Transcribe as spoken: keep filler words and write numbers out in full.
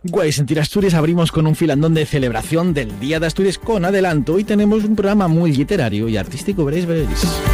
Guay Sentir Asturias, abrimos con un filandón de celebración del Día de Asturias con adelanto. Hoy tenemos un programa muy literario y artístico, veréis, veréis.